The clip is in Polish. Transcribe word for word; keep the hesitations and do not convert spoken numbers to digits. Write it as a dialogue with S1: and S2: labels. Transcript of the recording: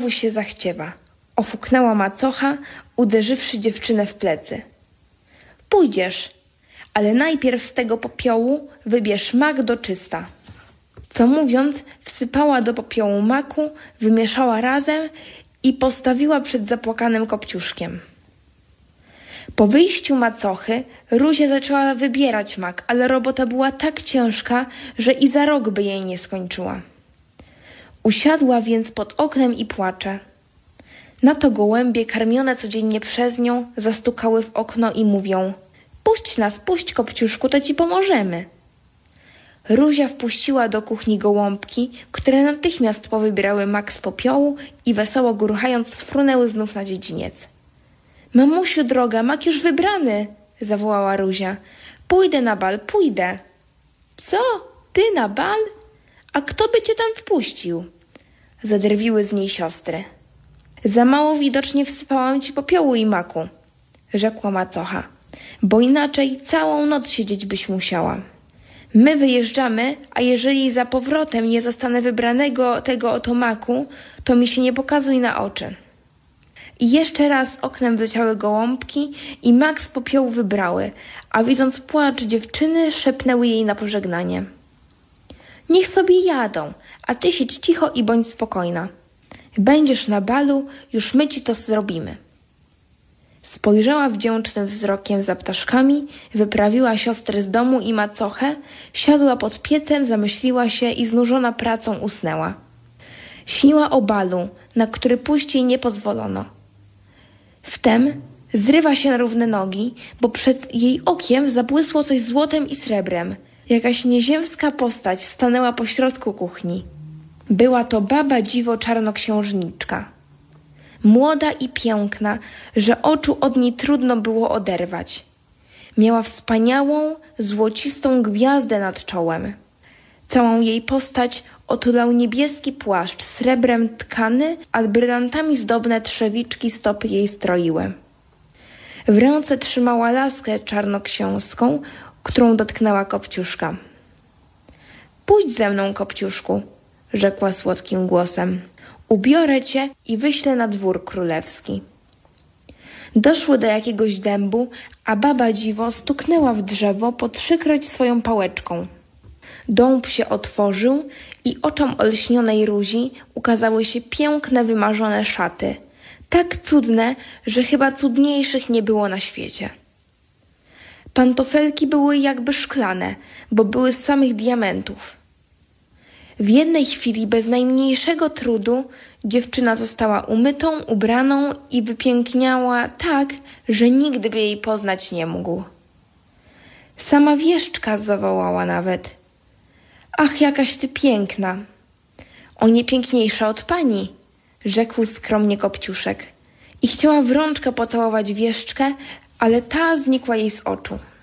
S1: znowu się zachciewa, ofuknęła macocha, uderzywszy dziewczynę w plecy. Pójdziesz, ale najpierw z tego popiołu wybierz mak do czysta. Co mówiąc, wsypała do popiołu maku, wymieszała razem i postawiła przed zapłakanym Kopciuszkiem. Po wyjściu macochy Ruzia zaczęła wybierać mak, ale robota była tak ciężka, że i za rok by jej nie skończyła. Usiadła więc pod oknem i płacze. Na to gołębie, karmione codziennie przez nią, zastukały w okno i mówią: puść nas, puść, Kopciuszku, to ci pomożemy. Ruzia wpuściła do kuchni gołąbki, które natychmiast powybierały mak z popiołu i wesoło gruchając sfrunęły znów na dziedziniec. Mamusiu droga, mak już wybrany, zawołała Ruzia. Pójdę na bal, pójdę. Co? Ty na bal? A kto by cię tam wpuścił? Zadrwiły z niej siostry. Za mało widocznie wsypałam ci popiołu i maku, rzekła macocha, bo inaczej całą noc siedzieć byś musiała. My wyjeżdżamy, a jeżeli za powrotem nie zostanę wybranego tego oto maku, to mi się nie pokazuj na oczy. I jeszcze raz oknem wleciały gołąbki i mak z popiołu wybrały, a widząc płacz dziewczyny, szepnęły jej na pożegnanie. Niech sobie jadą, a ty siedź cicho i bądź spokojna. Będziesz na balu, już my ci to zrobimy. Spojrzała wdzięcznym wzrokiem za ptaszkami, wyprawiła siostrę z domu i macochę, siadła pod piecem, zamyśliła się i znużona pracą usnęła. Śniła o balu, na który pójść jej nie pozwolono. Wtem zrywa się na równe nogi, bo przed jej okiem zabłysło coś złotem i srebrem. Jakaś nieziemska postać stanęła pośrodku kuchni. Była to baba dziwo czarnoksiężniczka. Młoda i piękna, że oczu od niej trudno było oderwać. Miała wspaniałą, złocistą gwiazdę nad czołem. Całą jej postać otulał niebieski płaszcz, srebrem tkany, a brylantami zdobne trzewiczki stopy jej stroiły. W ręce trzymała laskę czarnoksięską, którą dotknęła Kopciuszka. Pójdź ze mną, Kopciuszku, rzekła słodkim głosem. Ubiorę cię i wyślę na dwór królewski. Doszły do jakiegoś dębu, a baba dziwo stuknęła w drzewo po trzykroć swoją pałeczką. Dąb się otworzył i oczom olśnionej Ruzi ukazały się piękne, wymarzone szaty. Tak cudne, że chyba cudniejszych nie było na świecie. Pantofelki były jakby szklane, bo były z samych diamentów. W jednej chwili, bez najmniejszego trudu, dziewczyna została umytą, ubraną i wypiękniała tak, że nigdy by jej poznać nie mógł. Sama wieszczka zawołała nawet. Ach, jakaś ty piękna! O, nie piękniejsza od pani, rzekł skromnie Kopciuszek i chciała w rączkę pocałować wieszczkę, ale ta znikła jej z oczu.